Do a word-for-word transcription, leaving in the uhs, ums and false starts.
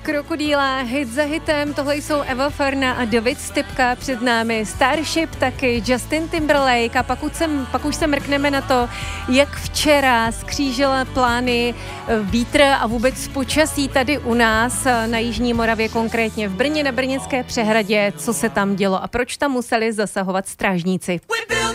Krokodýla, hit za hitem, tohle jsou Eva Farna a David Stypka, před námi Starship taky, Justin Timberlake a pak už, sem, pak už se mrkneme na to, jak včera skřížila plány vítr a vůbec počasí tady u nás na Jižní Moravě, konkrétně v Brně na Brněnské přehradě, co se tam dělo a proč tam museli zasahovat strážníci.